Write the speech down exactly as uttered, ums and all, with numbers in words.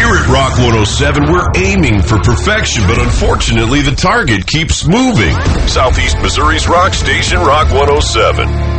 Here at Rock one oh seven, we're aiming for perfection, but unfortunately the target keeps moving. Southeast Missouri's rock station, Rock one oh seven.